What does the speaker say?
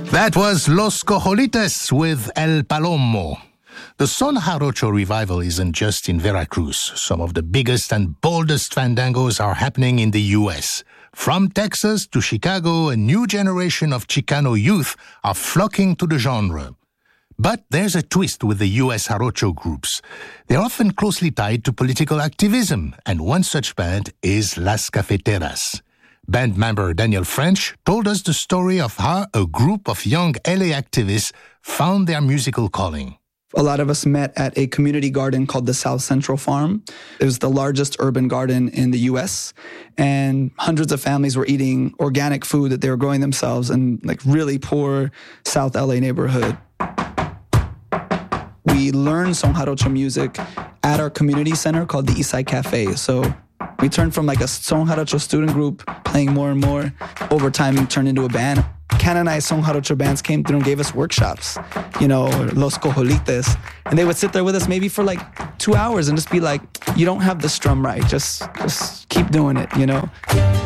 That was Los Cojolites with El Palomo. The Son Jarocho revival isn't just in Veracruz. Some of the biggest and boldest fandangos are happening in the U.S. From Texas to Chicago, a new generation of Chicano youth are flocking to the genre. But there's a twist with the U.S. Jarocho groups. They're often closely tied to political activism, and one such band is Las Cafeteras. Band member Daniel French told us the story of how a group of young LA activists found their musical calling. A lot of us met at a community garden called the South Central Farm. It was the largest urban garden in the U.S., and hundreds of families were eating organic food that they were growing themselves in like really poor South LA neighborhood. We learned Son Jarocho music at our community center called the Eastside Cafe. So we turned from like a Son Jarocho student group playing more and more. Over time, we turned into a band. Canonized Son Jarocho bands came through and gave us workshops, Los Cojolites. And they would sit there with us maybe for like 2 hours and just be like, you don't have the strum right. Just keep doing it,